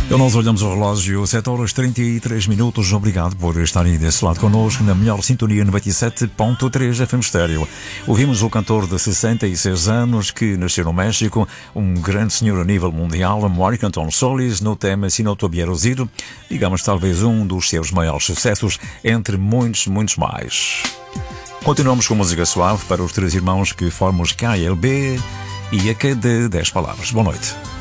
Nós olhamos o relógio, 7 horas 33 minutos. Obrigado por estarem desse lado connosco na melhor sintonia 97.3 FM Estéreo. Ouvimos o cantor de 66 anos que nasceu no México, um grande senhor a nível mundial, Marc Anton Solís, no tema Si no te hubiera sido, digamos talvez um dos seus maiores sucessos, entre muitos, muitos mais. Continuamos com música suave para os três irmãos que formam os KLB e a cada 10 palavras. Boa noite.